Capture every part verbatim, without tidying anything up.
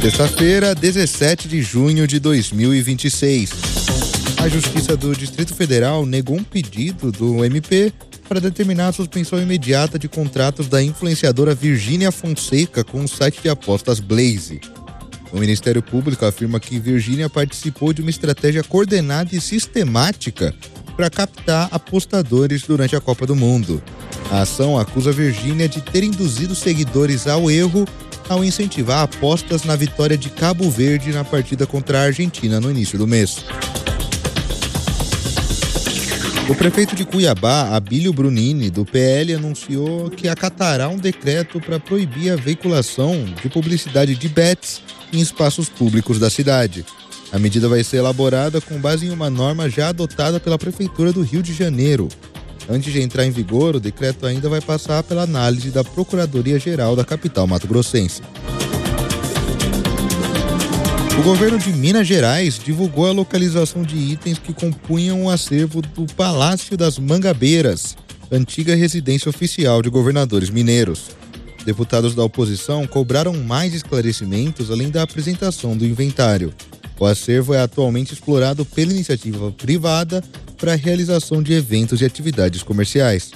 Sexta-feira, dezessete de junho de dois mil e vinte e seis. A Justiça do Distrito Federal negou um pedido do M P para determinar a suspensão imediata de contratos da influenciadora Virgínia Fonseca com o site de apostas Blaze. O Ministério Público afirma que Virgínia participou de uma estratégia coordenada e sistemática para captar apostadores durante a Copa do Mundo. A ação acusa Virgínia de ter induzido seguidores ao erro ao incentivar apostas na vitória de Cabo Verde na partida contra a Argentina no início do mês. O prefeito de Cuiabá, Abílio Brunini, do P L, anunciou que acatará um decreto para proibir a veiculação de publicidade de bets em espaços públicos da cidade. A medida vai ser elaborada com base em uma norma já adotada pela Prefeitura do Rio de Janeiro. Antes de entrar em vigor, o decreto ainda vai passar pela análise da Procuradoria-Geral da capital mato-grossense. O governo de Minas Gerais divulgou a localização de itens que compunham o acervo do Palácio das Mangabeiras, antiga residência oficial de governadores mineiros. Deputados da oposição cobraram mais esclarecimentos além da apresentação do inventário. O acervo é atualmente explorado pela iniciativa privada para a realização de eventos e atividades comerciais.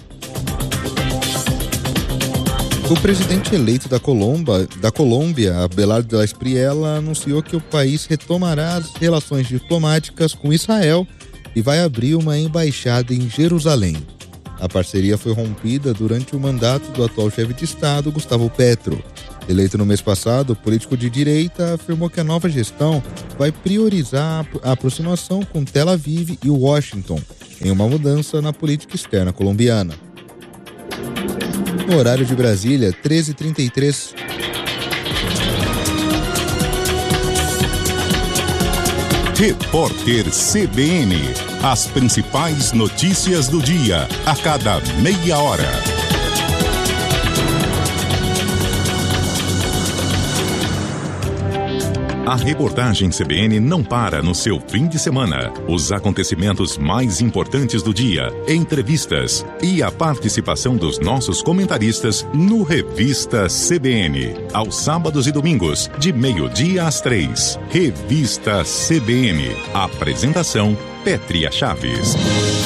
O presidente eleito da Colômbia, da Colômbia, Abelardo de la Espriella, anunciou que o país retomará as relações diplomáticas com Israel e vai abrir uma embaixada em Jerusalém. A parceria foi rompida durante o mandato do atual chefe de Estado, Gustavo Petro. Eleito no mês passado, o político de direita afirmou que a nova gestão vai priorizar a aproximação com Tel Aviv e Washington, em uma mudança na política externa colombiana. No horário de Brasília, treze e trinta e três. Repórter C B N. As principais notícias do dia, a cada meia hora. A reportagem C B N não para no seu fim de semana. Os acontecimentos mais importantes do dia, entrevistas e a participação dos nossos comentaristas no Revista C B N. Aos sábados e domingos, de meio-dia às três. Revista C B N. Apresentação: Pétria Chaves.